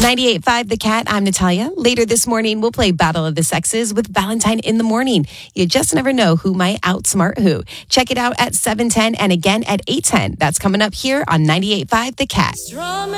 98.5 The Cat, I'm Natalia. Later this morning, we'll play Battle of the Sexes with Valentine in the morning. You just never know who might outsmart who. Check it out at 7:10 and again at 8:10. That's coming up here on 98.5 The Cat.